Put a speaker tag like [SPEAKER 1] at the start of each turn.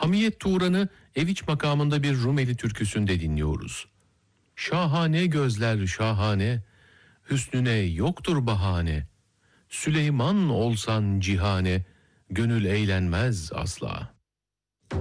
[SPEAKER 1] Hamiyet Turan'ı Eviç makamında bir Rumeli türküsünde dinliyoruz. Şahane gözler şahane, hüsnüne yoktur bahane. Süleyman olsan cihane, gönül eğlenmez asla.